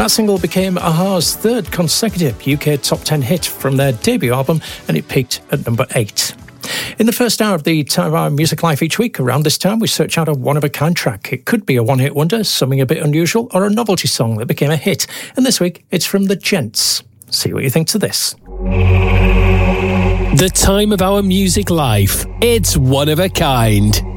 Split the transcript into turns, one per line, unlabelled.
That single became a-ha's third consecutive UK top 10 hit from their debut album, and it peaked at number 8. In the first hour of the Time of Our Music Life each week, around this time, we search out a one-of-a-kind track. It could be a one-hit wonder, something a bit unusual, or a novelty song that became a hit. And this week, it's from The Gents. See what you think to this.
The Time of Our Music Life. It's one of a kind.